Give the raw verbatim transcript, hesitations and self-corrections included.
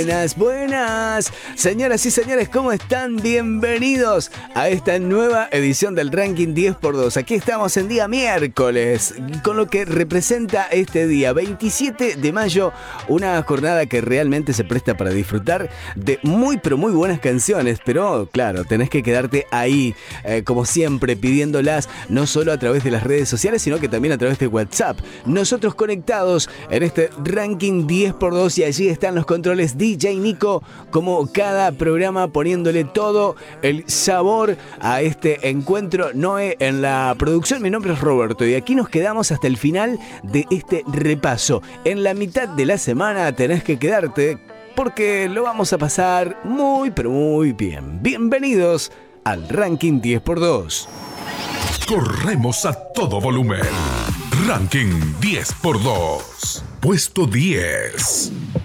Buenas, buenas. Señoras y señores, ¿cómo están? Bienvenidos a esta nueva edición del Ranking diez por dos. Aquí estamos en día miércoles, con lo que representa este día, veintisiete de mayo, una jornada que realmente se presta para disfrutar de muy, pero muy buenas canciones. Pero, claro, tenés que quedarte ahí, eh, como siempre, pidiéndolas, no solo a través de las redes sociales, sino que también a través de WhatsApp. Nosotros conectados en este Ranking diez por dos y allí están los controles D J Nico, como cada programa, poniéndole todo el sabor a este encuentro. Noé en la producción, mi nombre es Roberto y aquí nos quedamos hasta el final de este repaso. En la mitad de la semana tenés que quedarte porque lo vamos a pasar muy pero muy bien. Bienvenidos al Ranking diez por dos. Corremos a todo volumen. Ranking diez por dos. Puesto diez.